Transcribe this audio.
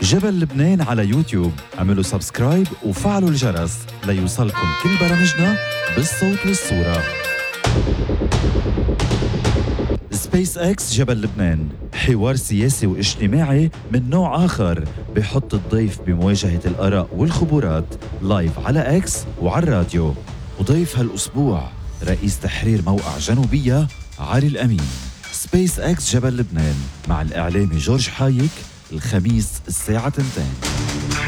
جبل لبنان على يوتيوب. اعملوا سبسكرايب وفعلوا الجرس ليوصلكم كل برامجنا بالصوت والصورة. سبيس اكس جبل لبنان، حوار سياسي واجتماعي من نوع آخر، بحط الضيف بمواجهة الآراء والخبرات لايف على اكس وعلى الراديو. وضيف هالأسبوع رئيس تحرير موقع جنوبية علي الأمين. سبيس اكس جبل لبنان مع الإعلامي جورج حايك، الخميس الساعة 2.